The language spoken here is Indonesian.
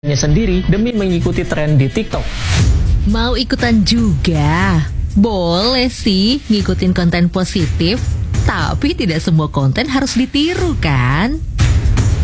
sendiri demi mengikuti tren di TikTok. Mau ikutan juga? Boleh sih ngikutin konten positif, tapi tidak semua konten harus ditiru kan?